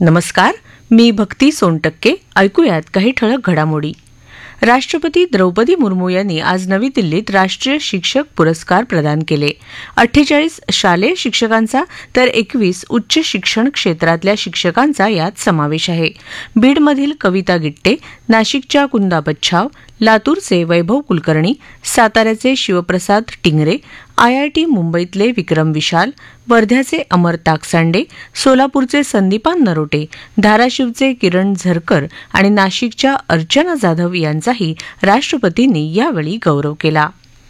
नमस्कार, मी भक्ती सोनटक्के. ऐकूयात काही ठळक घडामोडी. राष्ट्रपती द्रौपदी मुर्मू यांनी आज नवी दिल्लीत राष्ट्रीय शिक्षक पुरस्कार प्रदान केले. 48 शालेय शिक्षकांचा तर 21 उच्च शिक्षण क्षेत्रातल्या शिक्षकांचा यात समावेश आहे. बीडमधील कविता गिट्टे, नाशिकच्या कुंदा बच्छाव, लातूरचे वैभव कुलकर्णी, साताऱ्याचे शिवप्रसाद टिंगरे, IIT मुंबईतले विक्रम विशाल, वर्ध्याचे अमर ताकसांडे, सोलापूरचे संदीपान नरोटे, धाराशिवचे किरण झरकर आणि नाशिकच्या अर्चना जाधव यांचाही राष्ट्रपतींनी यावेळी गौरव केला.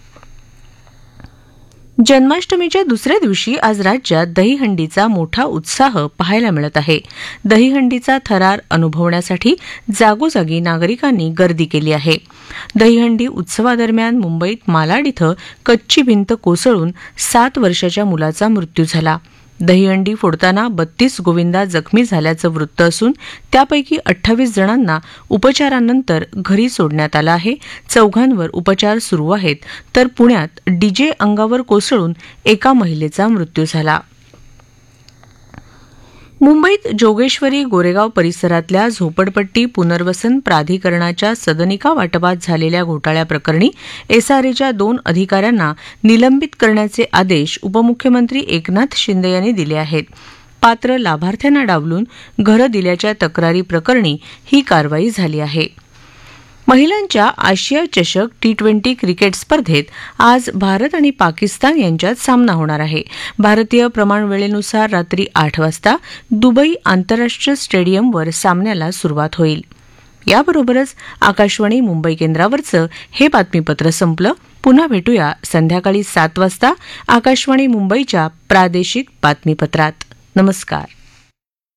जन्माष्टमीच्या दुसऱ्या दिवशी आज राज्यात दहीहंडीचा मोठा उत्साह पाहायला मिळत आहे. दहीहंडीचा थरार अनुभवण्यासाठी जागोजागी नागरिकांनी गर्दी केली आहे. दहीहंडी उत्सवादरम्यान मुंबईत मालाड इथं कच्ची भिंत कोसळून 7 वर्षाच्या मुलाचा मृत्यू झाला. दहीहंडी फोडताना 32 गोविंदा जखमी झाल्याचं वृत्त असून त्यापैकी 28 जणांना उपचारानंतर घरी सोडण्यात आलं आहे. 4 उपचार सुरू आहेत, तर पुण्यात डीजे अंगावर कोसळून एका महिलेचा मृत्यू झाला. मुंबईत जोगेश्वरी गोरेगाव परिसरातल्या झोपडपट्टी पुनर्वसन प्राधिकरणाच्या सदनिका वाटपात झालेल्या घोटाळ्याप्रकरणी SRAच्या 2 अधिकाऱ्यांना निलंबित करण्याचे आदेश उपमुख्यमंत्री एकनाथ शिंदे यांनी दिले आहेत. पात्र लाभार्थ्यांना डावलून घरं दिल्याच्या तक्रारी प्रकरणी ही कारवाई झाली आहे. महिलांच्या आशिया चषक T20 क्रिकेट स्पर्धेत आज भारत आणि पाकिस्तान यांच्यात सामना होणार आहे. भारतीय प्रमाणवेळेनुसार रात्री 8 वाजता दुबई आंतरराष्ट्रीय स्टेडियमवर सामन्याला सुरुवात होईल. याबरोबरच आकाशवाणी मुंबई केंद्रावरचं हे बातमीपत्र संपलं. पुन्हा भेटूया संध्याकाळी 7 वाजता आकाशवाणी मुंबईच्या प्रादेशिक बातमीपत्रात. नमस्कार.